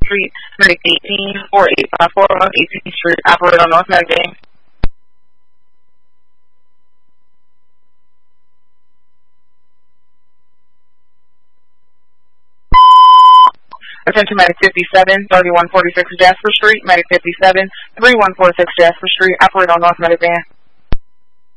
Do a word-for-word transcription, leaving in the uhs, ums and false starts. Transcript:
Street, Medic eighteen, four eight five four on eighteenth Street, operate on North Medic Van. Attention Medic fifty-seven, thirty-one forty-six Jasper Street, Medic fifty-seven, three one four six Jasper Street, operate on North Medic Van.